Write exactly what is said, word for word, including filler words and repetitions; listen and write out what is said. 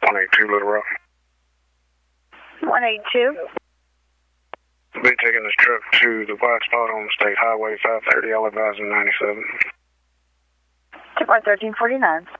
one eighty-two Little Rock. one eighty-two. We'll be taking this truck to the white spot on State Highway five thirty, I'll advise in ninety-seven. Tip one thirteen forty-nine.